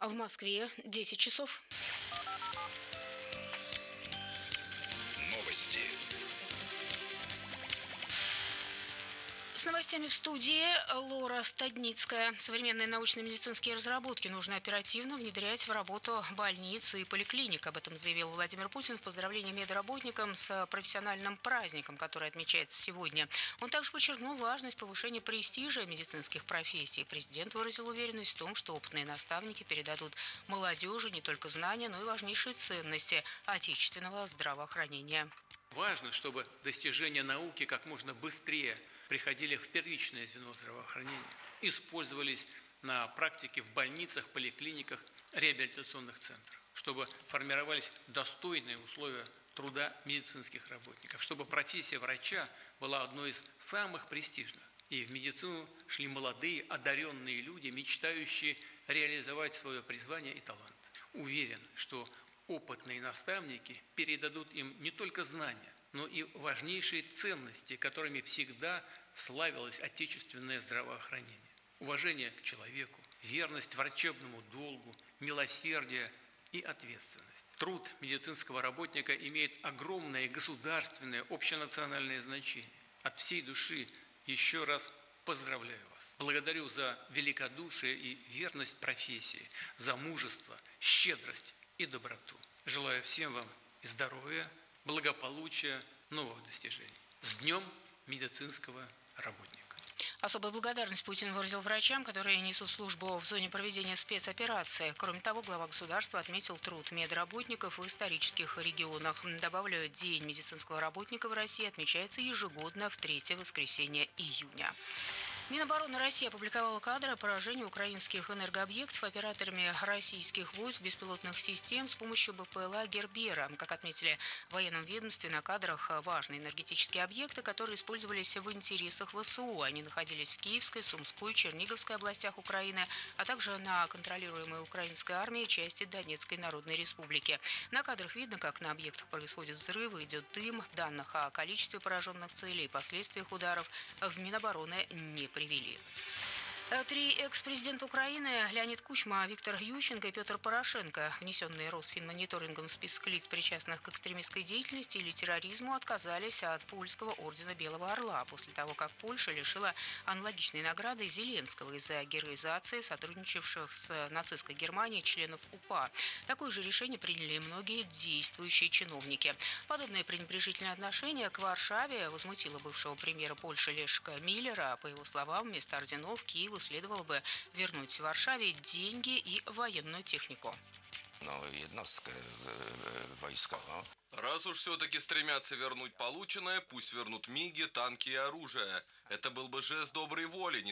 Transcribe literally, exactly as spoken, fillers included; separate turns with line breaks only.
А в Москве десять часов.
Новости.
С новостями в студии Лора Стадницкая. Современные научно-медицинские разработки нужно оперативно внедрять в работу больниц и поликлиник. Об этом заявил Владимир Путин в поздравлении медработникам с профессиональным праздником, который отмечается сегодня. Он также подчеркнул важность повышения престижа медицинских профессий. Президент выразил уверенность в том, что опытные наставники передадут молодежи не только знания, но и важнейшие ценности отечественного здравоохранения.
Важно, чтобы достижения науки как можно быстрее приходили в первичное звено здравоохранения, использовались на практике в больницах, поликлиниках, реабилитационных центрах, чтобы формировались достойные условия труда медицинских работников, чтобы профессия врача была одной из самых престижных. И в медицину шли молодые, одаренные люди, мечтающие реализовать свое призвание и талант. Уверен, что опытные наставники передадут им не только знания, но и важнейшие ценности, которыми всегда славилось отечественное здравоохранение. Уважение к человеку, верность врачебному долгу, милосердие и ответственность. Труд медицинского работника имеет огромное государственное, общенациональное значение. От всей души еще раз поздравляю вас. Благодарю за великодушие и верность профессии, за мужество, щедрость и доброту. Желаю всем вам здоровья, благополучия, новых достижений. С Днем медицинского работника.
Особую благодарность Путин выразил врачам, которые несут службу в зоне проведения спецоперации. Кроме того, глава государства отметил труд медработников в исторических регионах. Добавляю, День медицинского работника в России отмечается ежегодно в третье воскресенье июня. Минобороны России опубликовала кадры о поражении украинских энергообъектов операторами российских войск беспилотных систем с помощью БПЛА «Гербера». Как отметили в военном ведомстве, на кадрах важные энергетические объекты, которые использовались в интересах ВСУ. Они находились в Киевской, Сумской, Черниговской областях Украины, а также на контролируемой украинской армией части Донецкой Народной Республики. На кадрах видно, как на объектах происходят взрывы, идет дым. Данных о количестве пораженных целей и последствиях ударов в Минобороны не привели. Три экс-президента Украины Леонид Кучма, Виктор Ющенко и Петр Порошенко, внесенные Росфинмониторингом в список лиц, причастных к экстремистской деятельности или терроризму, отказались от польского ордена Белого Орла после того, как Польша лишила аналогичной награды Зеленского из-за героизации сотрудничавших с нацистской Германией членов УПА. Такое же решение приняли и многие действующие чиновники. Подобное пренебрежительное отношение к Варшаве возмутило бывшего премьера Польши Лешка Миллера. По его словам, вместо орденов Киеву следовало бы вернуть в Варшаве деньги и военную технику.
Но jednostkę wojskową.
Раз уж все-таки стремятся вернуть полученное, пусть вернут миги, танки и оружие. Это был бы жест доброй воли, не